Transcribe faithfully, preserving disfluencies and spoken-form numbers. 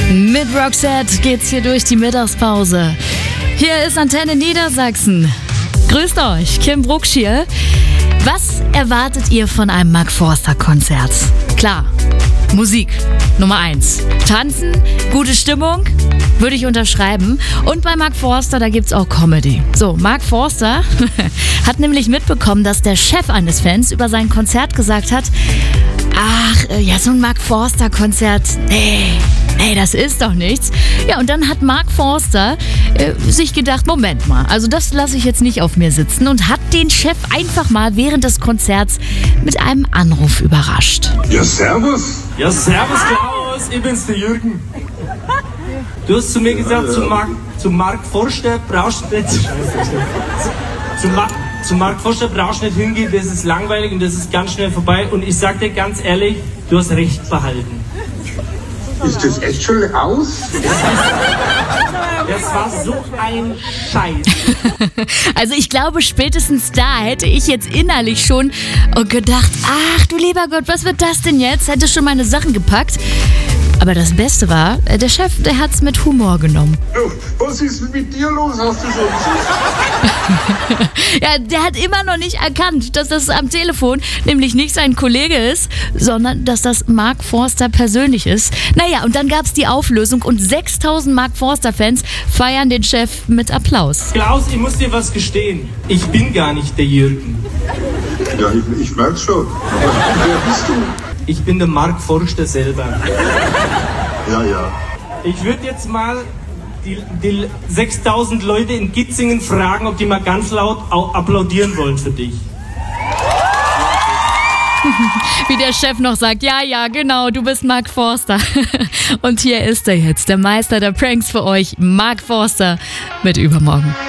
Mit Roxette geht's hier durch die Mittagspause. Hier ist Antenne Niedersachsen. Grüßt euch, Kim Brucksch hier. Was erwartet ihr von einem Mark Forster Konzert? Klar, Musik, Nummer eins. Tanzen, gute Stimmung, würde ich unterschreiben. Und bei Mark Forster, da gibt's auch Comedy. So, Mark Forster hat nämlich mitbekommen, dass der Chef eines Fans über sein Konzert gesagt hat, ach, ja, so ein Mark Forster Konzert, nee, nee, das ist doch nichts. Ja, und dann hat Mark Forster äh, sich gedacht, Moment mal, also das lasse ich jetzt nicht auf mir sitzen und hat den Chef einfach mal während des Konzerts mit einem Anruf überrascht. Ja, servus. Ja, servus Klaus, ich bin's, der Jürgen. Du hast zu mir gesagt, ja, ja. Zu, Mark, zu Mark Forster brauchst du nicht... zu, Mark, zu Mark Forster brauchst du nicht hingehen, das ist langweilig und das ist ganz schnell vorbei. Und ich sag dir ganz ehrlich, du hast recht behalten. Ist das echt schon aus? Das war so ein Scheiß. Also ich glaube, spätestens da hätte ich jetzt innerlich schon gedacht, ach du lieber Gott, was wird das denn jetzt? Hätte schon meine Sachen gepackt. Aber das Beste war, der Chef, der hat's mit Humor genommen. Was ist denn mit dir los? Hast du schon Ja, der hat immer noch nicht erkannt, dass das am Telefon nämlich nicht sein Kollege ist, sondern dass das Mark Forster persönlich ist. Naja, und dann gab's die Auflösung und sechstausend Mark Forster-Fans feiern den Chef mit Applaus. Klaus, ich muss dir was gestehen. Ich bin gar nicht der Jürgen. Ja, ich, ich merk's schon. Aber wer bist du? Ich bin der Mark Forster selber. Ja, ja. Ich würde jetzt mal die, die sechstausend Leute in Gitzingen fragen, ob die mal ganz laut applaudieren wollen für dich. Wie der Chef noch sagt, ja, ja, genau, du bist Mark Forster. Und hier ist er jetzt, der Meister der Pranks für euch, Mark Forster mit Übermorgen.